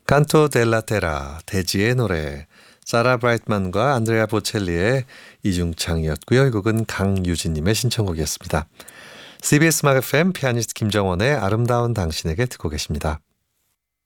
칸토 델라 테라, 대지의 노래, 사라 브라이트만과 안드레아 보첼리의 이중창이었고요. 이 곡은 강유진님의 신청곡이었습니다. CBS 음악 FM 피아니스트 김정원의 아름다운 당신에게 듣고 계십니다.